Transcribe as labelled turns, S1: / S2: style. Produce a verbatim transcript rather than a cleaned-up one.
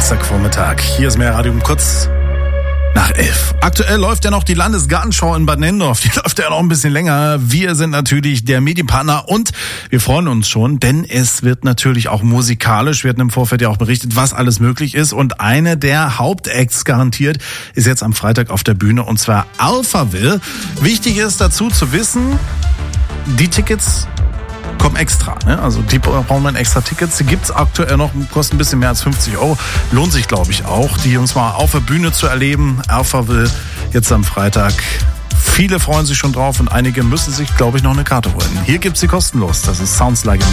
S1: Dienstagvormittag. Hier ist mehr Radio um kurz nach elf. Aktuell läuft ja noch die Landesgartenschau in Bad Nenndorf. Die läuft ja noch ein bisschen länger. Wir sind natürlich der Medienpartner und wir freuen uns schon, denn es wird natürlich auch musikalisch. Wir hatten im Vorfeld ja auch berichtet, was alles möglich ist. Und eine der Hauptacts garantiert ist jetzt am Freitag auf der Bühne, und zwar Alphaville. Wichtig ist dazu zu wissen, die Tickets kommen extra, ne? Also die brauchen dann extra Tickets. Die gibt's aktuell noch, kosten ein bisschen mehr als fünfzig Euro. Lohnt sich, glaube ich, auch, die Jungs mal auf der Bühne zu erleben. Alphaville jetzt am Freitag. Viele freuen sich schon drauf und einige müssen sich, glaube ich, noch eine Karte holen. Hier gibt's sie kostenlos. Das ist Sounds Like a